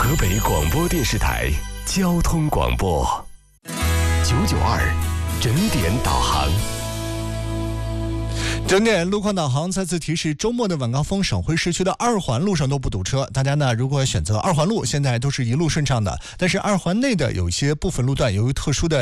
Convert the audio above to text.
河北广播电视台交通广播992整点导航。 整点路况导航再次提示，周末的晚高峰省会市区的二环路上都不堵车，大家呢如果选择二环路，现在都是一路顺畅的，但是二环内的有一些部分路段由于特殊的